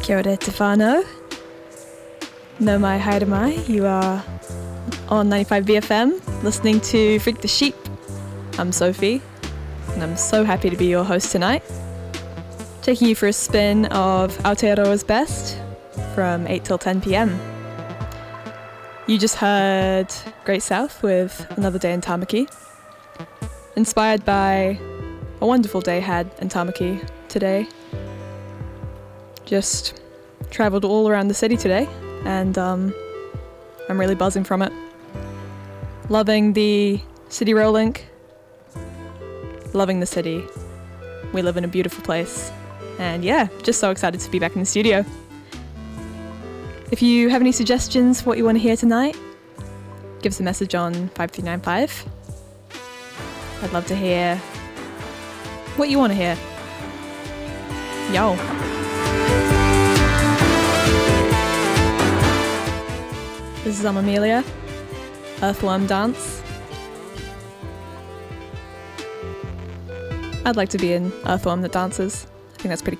Kia ora te whānau. No mai, haere mai. You are on 95 BFM, listening to Freak the Sheep. I'm Sophie, and I'm so happy to be your host tonight. Taking you for a spin of Aotearoa's best from 8 till 10 p.m. You just heard Great South with Another Day in Tamaki, inspired by a wonderful day had in Tamaki today. Just travelled all around the city today, and I'm really buzzing from it. Loving the City Rail link, loving the city. We live in a beautiful place, and yeah, just so excited to be back in the studio. If you have any suggestions for what you want to hear tonight, give us a message on 5395. I'd love to hear what you want to hear. Yo. This is Amelia, Earthworm Dance. I'd like to be an earthworm that dances. I think that's pretty cool.